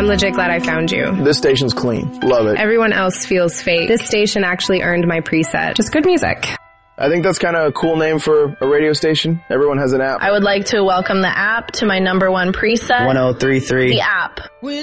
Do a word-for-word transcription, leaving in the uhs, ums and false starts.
I'm legit glad I found you. This station's clean. Love it. Everyone else feels fake. This station actually earned my preset. Just good music. I think that's kind of a cool name for a radio station. Everyone has an app. I would like to welcome the app to my number one preset. one oh three point three. The app.